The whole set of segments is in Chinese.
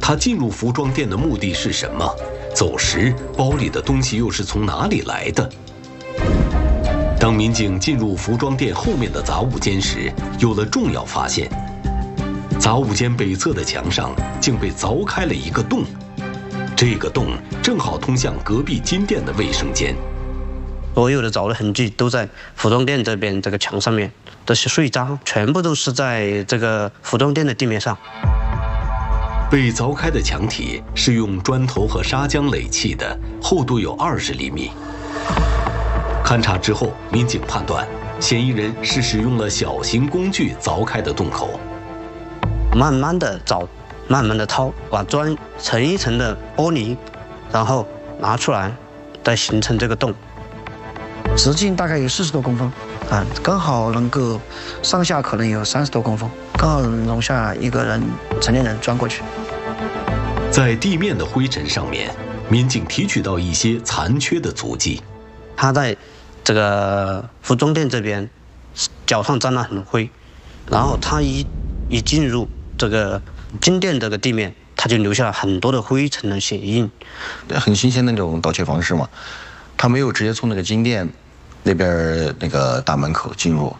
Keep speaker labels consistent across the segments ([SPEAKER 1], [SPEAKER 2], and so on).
[SPEAKER 1] 他进入服装店的目的是什么？走时包里的东西又是从哪里来的？当民警进入服装店后面的杂物间时，有了重要发现。杂物间北侧的墙上竟被凿开了一个洞，这个洞正好通向隔壁金店的卫生间。
[SPEAKER 2] 所有的凿的痕迹都在服装店这边这个墙上面，这些碎渣全部都是在这个服装店的地面上。
[SPEAKER 1] 被凿开的墙体是用砖头和砂浆垒砌的，厚度有20厘米。勘查之后，民警判断嫌疑人是使用了小型工具凿开的洞口。
[SPEAKER 2] 慢慢的凿，慢慢的掏，把砖层一层的剥离，然后拿出来，再形成这个洞。
[SPEAKER 3] 直径大概有40多公分，刚好能够上下可能有30多公分，刚好能容下一个人成年人钻过去。
[SPEAKER 1] 在地面的灰尘上面，民警提取到一些残缺的足迹。
[SPEAKER 2] 他在这个服装店这边脚上沾了很多灰，然后他一进入这个金店这个地面，他就留下了很多的灰尘的血印。
[SPEAKER 4] 很新鲜的那种盗窃方式嘛，他没有直接从那个金店那边那个大门口进入。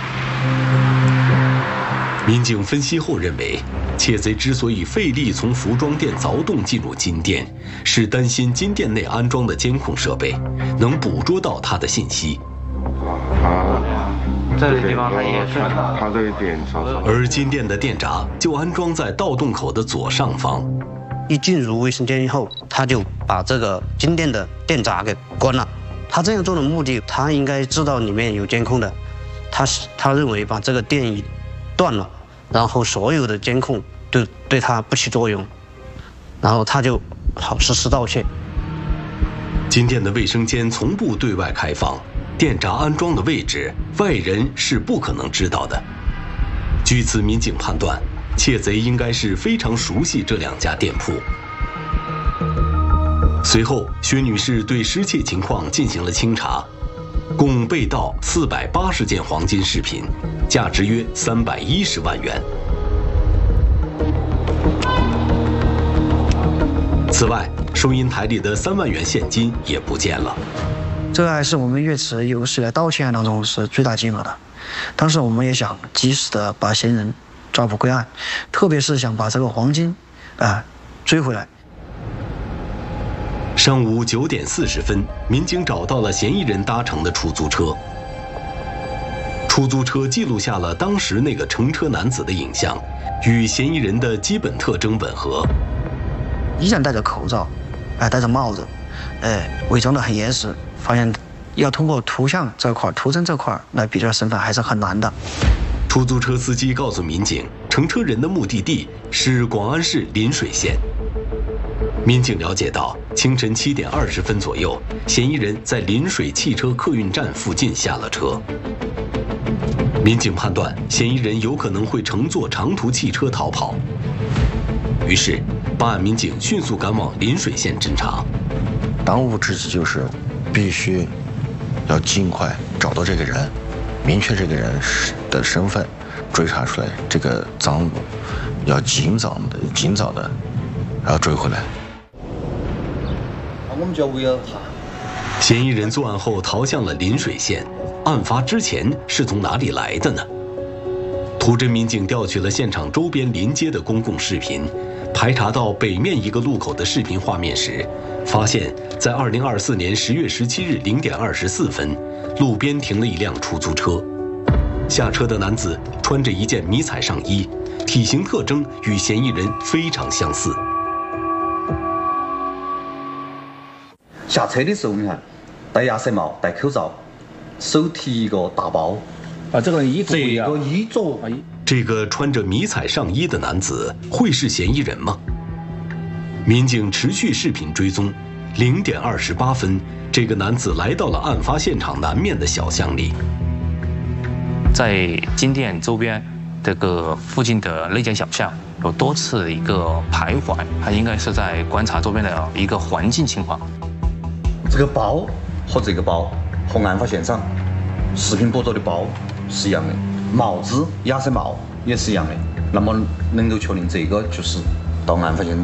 [SPEAKER 1] 民警分析后认为，窃贼之所以费力从服装店凿洞进入金店，是担心金店内安装的监控设备能捕捉到他的信息。
[SPEAKER 2] 这个地方它也是，
[SPEAKER 5] 它这一点
[SPEAKER 1] 而金店的电闸就安装在盗洞口的左上方。
[SPEAKER 2] 一进入卫生间以后，他就把这个金店的电闸给关了。他这样做的目的，他应该知道里面有监控的，他认为把这个电一断了，然后所有的监控就对他不起作用，然后他就好实施盗窃。
[SPEAKER 1] 金店的卫生间从不对外开放，电闸安装的位置外人是不可能知道的。据此，民警判断，窃贼应该是非常熟悉这2家店铺。随后，薛女士对失窃情况进行了清查，共被盗480件黄金饰品，价值约310万元。此外，收银台里的3万元现金也不见了。
[SPEAKER 3] 这还是我们粤池有史以来盗窃案当中是最大金额的。当时我们也想及时的把嫌疑人抓捕归案，特别是想把这个黄金追回来。
[SPEAKER 1] 上午9点40分，民警找到了嫌疑人搭乘的出租车。出租车记录下了当时那个乘车男子的影像，与嫌疑人的基本特征吻合。
[SPEAKER 3] 依然戴着口罩，戴着帽子，伪装得很严实。发现要通过图像这块、图证这块来比对身份还是很难的。
[SPEAKER 1] 出租车司机告诉民警，乘车人的目的地是广安市临水县。民警了解到，清晨7点20分左右，嫌疑人在临水汽车客运站附近下了车。民警判断，嫌疑人有可能会乘坐长途汽车逃跑。于是，办案民警迅速赶往临水县侦查。
[SPEAKER 4] 当务之急就是必须要尽快找到这个人，明确这个人的身份，追查出来这个赃物，要尽早的，然后追回来。
[SPEAKER 6] 我们就围绕他。
[SPEAKER 1] 嫌疑人作案后逃向了临水县，案发之前是从哪里来的呢？图侦民警调取了现场周边临街的公共视频，排查到北面一个路口的视频画面时，发现，在2024年10月17日0点24分，路边停了一辆出租车。下车的男子穿着一件迷彩上衣，体型特征与嫌疑人非常相似。
[SPEAKER 6] 下车的时候，你看，戴鸭舌帽，戴口罩，手提一个大包。
[SPEAKER 7] 这个衣服不一样。
[SPEAKER 6] 这个衣着，
[SPEAKER 1] 这个穿着迷彩上衣的男子会是嫌疑人吗？民警持续视频追踪，0点28分，这个男子来到了案发现场南面的小巷里。
[SPEAKER 8] 在金店周边这个附近的内间小巷有多次的一个徘徊，他应该是在观察周边的一个环境情况。
[SPEAKER 6] 这个包和这个包和案发现场视频捕捉的包是一样的，帽子、鸭舌帽也是一样的，那么能够确定这个就是到案发现场